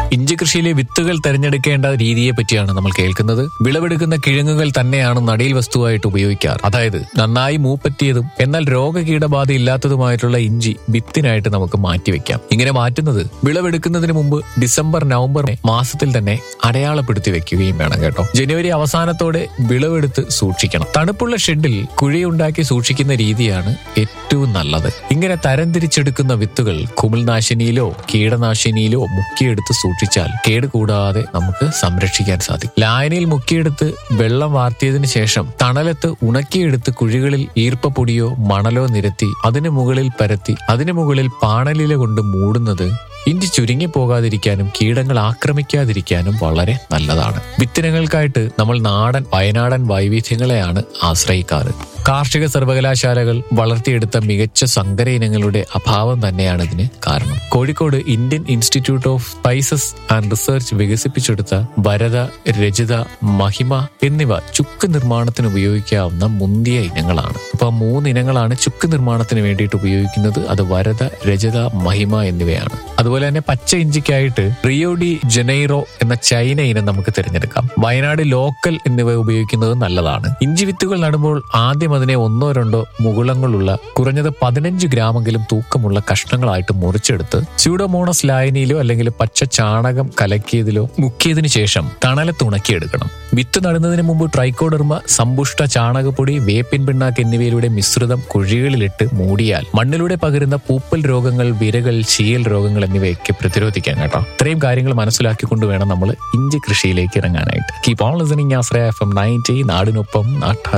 ഇഞ്ചി കൃഷിയിലെ വിത്തുകൾ തെരഞ്ഞെടുക്കേണ്ട രീതിയെ പറ്റിയാണ് നമ്മൾ കേൾക്കുന്നത്. വിളവെടുക്കുന്ന കിഴങ്ങുകൾ തന്നെയാണ് നടീൽ വസ്തുവായിട്ട് ഉപയോഗിക്കാറ്. അതായത് നന്നായി മൂപ്പറ്റിയതും എന്നാൽ രോഗകീടബാധ ഇല്ലാത്തതുമായിട്ടുള്ള ഇഞ്ചി വിത്തിനായിട്ട് നമുക്ക് മാറ്റിവെക്കാം. ഇങ്ങനെ മാറ്റുന്നത് വിളവെടുക്കുന്നതിന് മുമ്പ് ഡിസംബർ നവംബർ മാസത്തിൽ തന്നെ അടയാളപ്പെടുത്തി വെക്കുകയും വേണം കേട്ടോ. ജനുവരി അവസാനത്തോടെ വിളവെടുത്ത് സൂക്ഷിക്കണം. തണുപ്പുള്ള ഷെഡിൽ കുഴിയുണ്ടാക്കി സൂക്ഷിക്കുന്ന രീതിയാണ് ഏറ്റവും നല്ലത്. ഇങ്ങനെ തരംതിരിച്ചെടുക്കുന്ന വിത്തുകൾ കുമിൾനാശിനിയിലോ കീടനാശിനിയിലോ മുക്കിയെടുത്ത് സൂക്ഷിച്ചാൽ കേട് കൂടാതെ നമുക്ക് സംരക്ഷിക്കാൻ സാധിക്കും. ലായനിയിൽ മുക്കിയെടുത്ത് വെള്ളം വാർത്തിയതിനു ശേഷം തണലത്ത് ഉണക്കിയെടുത്ത് കുഴികളിൽ ഈർപ്പപ്പൊടിയോ മണലോ നിരത്തി അതിനു മുകളിൽ പരത്തി അതിനു മുകളിൽ പാണലില കൊണ്ട് മൂടുന്നത് ഇഞ്ചി ചുരുങ്ങി പോകാതിരിക്കാനും കീടങ്ങൾ ആക്രമിക്കാതിരിക്കാനും വളരെ നല്ലതാണ്. വിത്തിനങ്ങൾക്കായിട്ട് നമ്മൾ നാടൻ വയനാടൻ വൈവിധ്യങ്ങളെയാണ് ആശ്രയിക്കാറ്. കാർഷിക സർവകലാശാലകൾ വളർത്തിയെടുത്ത മികച്ച സങ്കര ഇനങ്ങളുടെ അഭാവം തന്നെയാണ് ഇതിന് കാരണം. Kozhikode Indian institute of spices and research വികസിപ്പിച്ചെടുത്ത വരദ, രജിത, മഹിമ എന്നിവ ചുക്ക് നിർമ്മാണത്തിന് ഉപയോഗിക്കാവുന്ന മുന്തിയ ഇനങ്ങളാണ്. അപ്പൊ 3 ഇനങ്ങളാണ് ചുക്ക് നിർമ്മാണത്തിന് വേണ്ടിയിട്ട് ഉപയോഗിക്കുന്നത്. അത് വരദ, രജിത, മഹിമ എന്നിവയാണ്. അതുപോലെ തന്നെ പച്ച ഇഞ്ചിക്കായിട്ട് റിയോ ഡി ജനൈറോ എന്ന ചൈന ഇനം നമുക്ക് തിരഞ്ഞെടുക്കാം. വയനാട് ലോക്കൽ എന്നിവ ഉപയോഗിക്കുന്നത് നല്ലതാണ്. ഇഞ്ചി വിത്തുകൾ നടുമ്പോൾ ആദ്യം അതിനെ 1-2 മുകുളങ്ങളുള്ള കുറഞ്ഞത് 15 ഗ്രാമെങ്കിലും തൂക്കമുള്ള കഷ്ണങ്ങളായിട്ട് മുറിച്ചെടുത്ത് സ്യൂഡോമോണസ് ലായനിയിലോ അല്ലെങ്കിൽ പച്ച ചാണകം കലക്കിയതിലോ മുക്കിയതിനു ശേഷം തണലത്ത് ഉണക്കിയെടുക്കണം. വിത്ത് നടുന്നതിന് മുമ്പ് ട്രൈക്കോഡെർമ, സമ്പുഷ്ട ചാണകപ്പൊടി, വേപ്പിൻ പിണ്ണാക്ക് എന്നിവയിലൂടെ മിശ്രിതം കുഴികളിലിട്ട് മൂടിയാൽ മണ്ണിലൂടെ പകരുന്ന പൂപ്പൽ രോഗങ്ങൾ, വിരകൾ, ചീയൽ രോഗങ്ങൾ എന്നിവയൊക്കെ പ്രതിരോധിക്കാൻ കേട്ടോ. ഇത്രയും കാര്യങ്ങൾ മനസ്സിലാക്കിക്കൊണ്ട് വേണം നമ്മൾ ഇഞ്ചി കൃഷിയിലേക്ക് ഇറങ്ങാനായിട്ട്. Keep on listening Ashraya FM 90 നാടിനൊപ്പം നാട്ടാർ.